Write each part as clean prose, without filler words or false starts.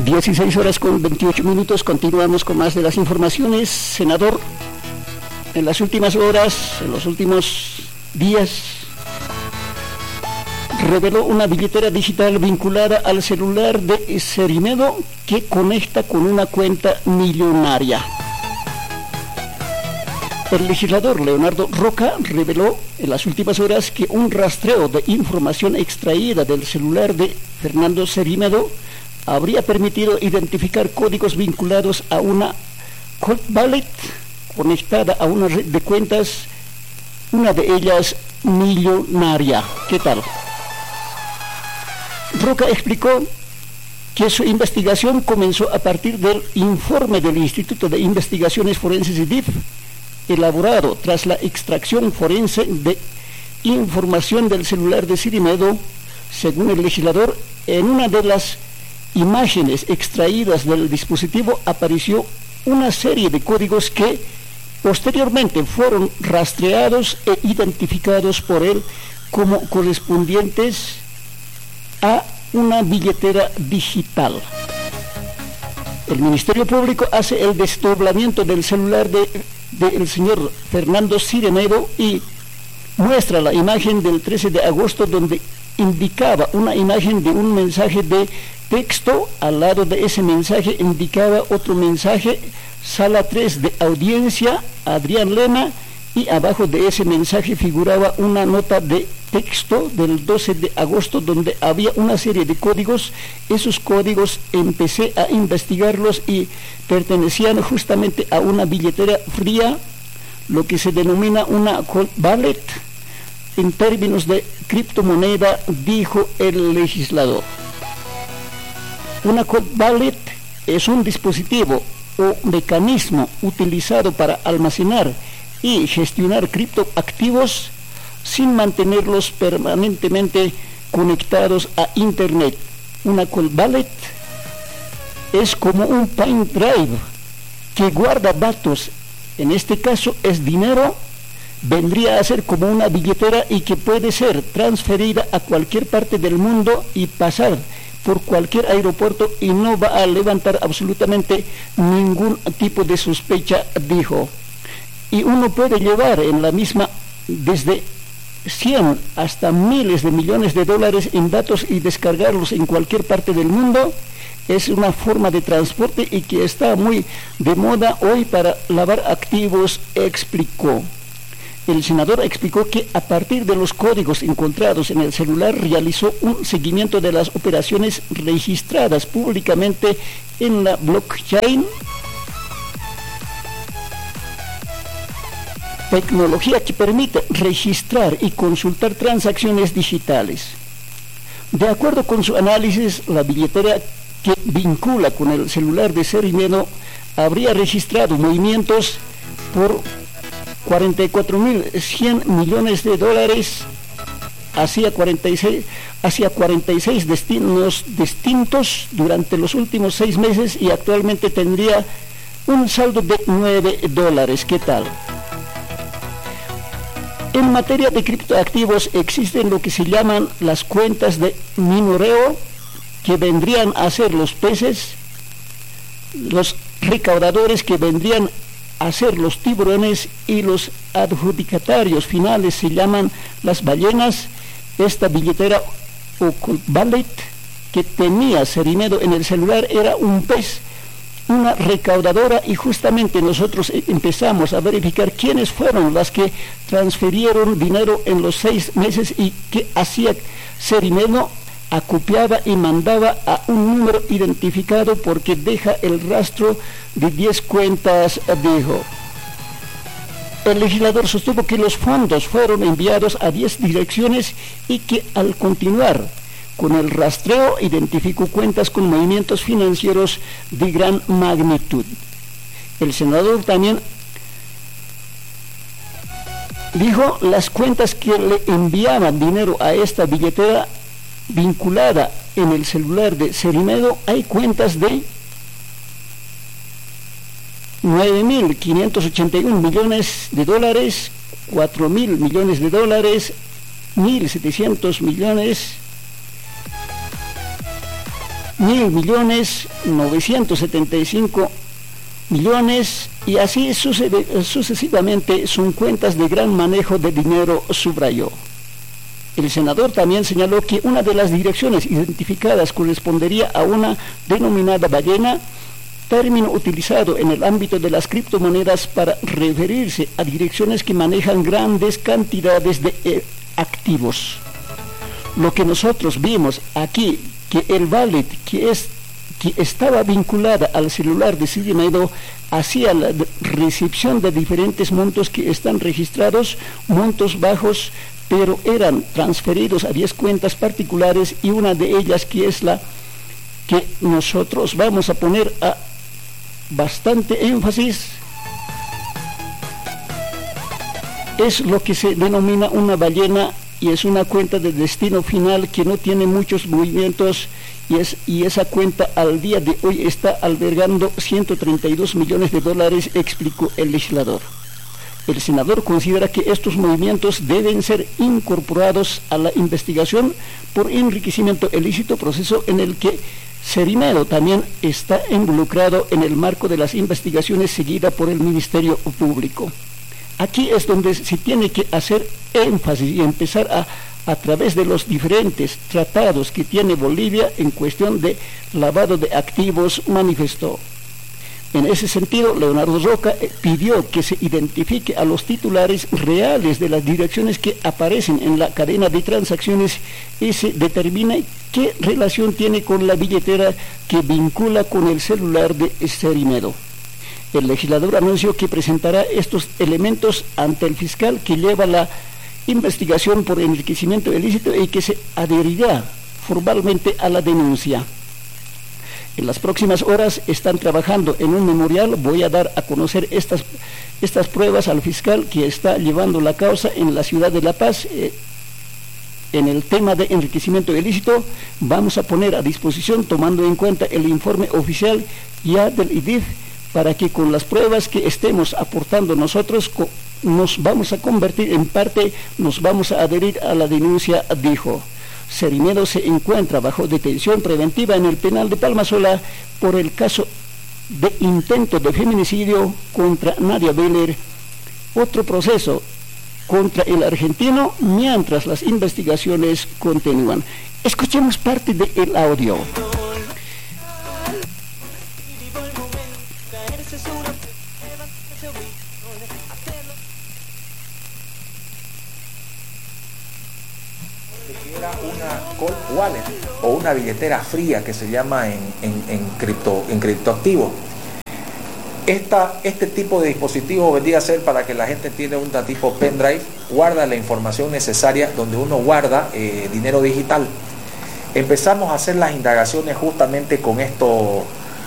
16:28. Continuamos con más de las informaciones. Senador, en las últimas horas, en los últimos días, reveló una billetera digital vinculada al celular de Cerimedo que conecta con una cuenta millonaria. El legislador Leonardo Roca reveló en las últimas horas que un rastreo de información extraída del celular de Fernando Cerimedo habría permitido identificar códigos vinculados a una cold wallet conectada a una red de cuentas, una de ellas millonaria. ¿Qué tal? Roca explicó que su investigación comenzó a partir del informe del Instituto de Investigaciones Forenses DIF, elaborado tras la extracción forense de información del celular de Cerimedo. Según el legislador, en una de las imágenes extraídas del dispositivo apareció una serie de códigos que posteriormente fueron rastreados e identificados por él como correspondientes a una billetera digital. El Ministerio Público hace el desdoblamiento del celular del señor Fernando Cerimedo y muestra la imagen del 13 de agosto donde indicaba una imagen de un mensaje de texto. Al lado de ese mensaje indicaba otro mensaje: sala 3 de audiencia, Adrián Lema, y abajo de ese mensaje figuraba una nota de texto del 12 de agosto donde había una serie de códigos. Esos códigos empecé a investigarlos y pertenecían justamente a una billetera fría, lo que se denomina una cold wallet en términos de criptomoneda, dijo el legislador. Una cold wallet es un dispositivo o mecanismo utilizado para almacenar y gestionar criptoactivos sin mantenerlos permanentemente conectados a Internet. Una cold wallet es como un pen drive que guarda datos. En este caso es dinero. Vendría a ser como una billetera y que puede ser transferida a cualquier parte del mundo y pasar por cualquier aeropuerto y no va a levantar absolutamente ningún tipo de sospecha, dijo. Y uno puede llevar en la misma desde 100 hasta miles de millones de dólares en datos y descargarlos en cualquier parte del mundo. Es una forma de transporte y que está muy de moda hoy para lavar activos, explicó. El senador explicó que a partir de los códigos encontrados en el celular realizó un seguimiento de las operaciones registradas públicamente en la blockchain, tecnología que permite registrar y consultar transacciones digitales. De acuerdo con su análisis, la billetera que vincula con el celular de Cerimedo habría registrado movimientos por 44.100 millones de dólares hacia 46 destinos distintos durante los últimos 6 meses y actualmente tendría un saldo de $9. ¿Qué tal? En materia de criptoactivos existen lo que se llaman las cuentas de minoreo, que vendrían a ser los peces, los recaudadores que vendrían a ser los tiburones y los adjudicatarios finales se llaman las ballenas. Esta billetera o cold wallet que tenía Cerimedo en el celular era un pez, una recaudadora, y justamente nosotros empezamos a verificar quiénes fueron las que transfirieron dinero en los 6 meses y qué hacía Cerimedo. Acopiaba y mandaba a un número identificado porque deja el rastro de 10 cuentas, dijo. El legislador sostuvo que los fondos fueron enviados a 10 direcciones y que al continuar con el rastreo identificó cuentas con movimientos financieros de gran magnitud. El senador también dijo las cuentas que le enviaban dinero a esta billetera vinculada en el celular de Cerimedo. Hay cuentas de 9.581 millones de dólares, 4.000 millones de dólares, 1.700 millones, 1.000 millones, 975 millones, y así sucesivamente. Son cuentas de gran manejo de dinero, subrayó. El senador también señaló que una de las direcciones identificadas correspondería a una denominada ballena, término utilizado en el ámbito de las criptomonedas para referirse a direcciones que manejan grandes cantidades de activos. Lo que nosotros vimos aquí, que el wallet que estaba vinculada al celular de Cerimedo hacía la recepción de diferentes montos que están registrados, montos bajos, pero eran transferidos a 10 cuentas particulares, y una de ellas, que es la que nosotros vamos a poner a bastante énfasis, es lo que se denomina una ballena, y es una cuenta de destino final que no tiene muchos movimientos, y esa cuenta al día de hoy está albergando $132 millones, explicó el legislador. El senador considera que estos movimientos deben ser incorporados a la investigación por enriquecimiento ilícito, proceso en el que Cerimedo también está involucrado en el marco de las investigaciones seguidas por el Ministerio Público. Aquí es donde se tiene que hacer énfasis y empezar a través de los diferentes tratados que tiene Bolivia en cuestión de lavado de activos, manifestó. En ese sentido, Leonardo Roca pidió que se identifique a los titulares reales de las direcciones que aparecen en la cadena de transacciones y se determine qué relación tiene con la billetera que vincula con el celular de Cerimedo. El legislador anunció que presentará estos elementos ante el fiscal que lleva la investigación por enriquecimiento ilícito y que se adherirá formalmente a la denuncia. En las próximas horas están trabajando en un memorial. Voy a dar a conocer estas pruebas al fiscal que está llevando la causa en la ciudad de La Paz. En el tema de enriquecimiento ilícito vamos a poner a disposición, tomando en cuenta el informe oficial ya del IDIF, para que con las pruebas que estemos aportando nosotros nos vamos a convertir en parte, nos vamos a adherir a la denuncia, dijo. Cerimedo se encuentra bajo detención preventiva en el penal de Palmasola por el caso de intento de feminicidio contra Nadia Beller. Otro proceso contra el argentino mientras las investigaciones continúan. Escuchemos parte del audio. Era una cold wallet o una billetera fría que se llama en criptoactivo. Este tipo de dispositivo vendría a ser, para que la gente entienda, un tipo pendrive, guarda la información necesaria donde uno guarda dinero digital. Empezamos a hacer las indagaciones justamente con estos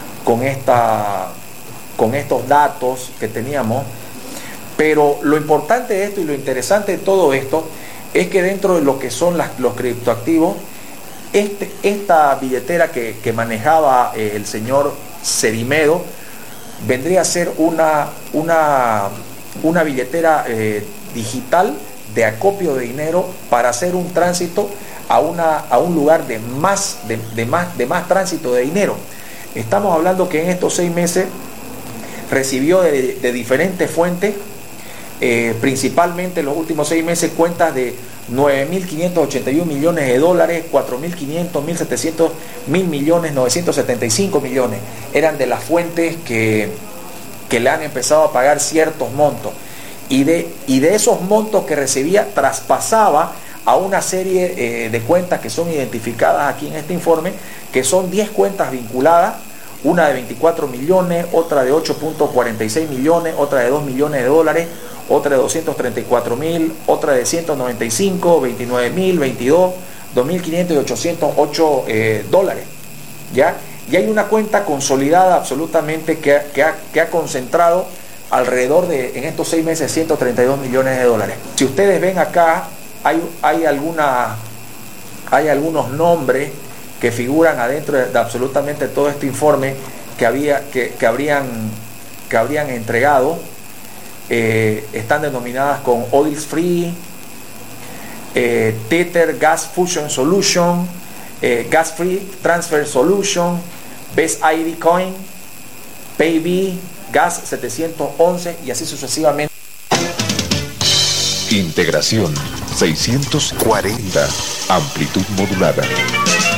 datos que teníamos, pero lo importante de esto y lo interesante de todo esto es que dentro de lo que son los criptoactivos, esta billetera que manejaba el señor Cerimedo vendría a ser una billetera digital de acopio de dinero para hacer un tránsito a un lugar de más tránsito de dinero. Estamos hablando que en estos 6 meses recibió de diferentes fuentes, principalmente en los últimos 6 meses, cuentas de $9.581 millones, $4.500, $1.700, $1.000 millones, $975 millones. Eran de las fuentes que le han empezado a pagar ciertos montos. Y de esos montos que recibía, traspasaba a una serie de cuentas que son identificadas aquí en este informe, que son 10 cuentas vinculadas, una de 24 millones, otra de 8.46 millones, otra de $2 millones, otra de 234.000, otra de 195, 29.000, 22, 2.500 y 808 dólares. ¿Ya? Y hay una cuenta consolidada absolutamente que ha concentrado alrededor de, en estos 6 meses, 132 millones de dólares. Si ustedes ven acá, hay algunos nombres que figuran adentro de absolutamente todo este informe que habrían entregado. Están denominadas con Oil Free, Tether Gas Fusion Solution, Gas Free Transfer Solution, Best ID Coin, Payb, Gas 711 y así sucesivamente. Integración 640, amplitud modulada.